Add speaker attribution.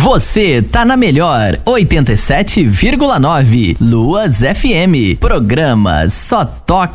Speaker 1: Você tá na melhor 87,9 Luas FM. Programa Só Toque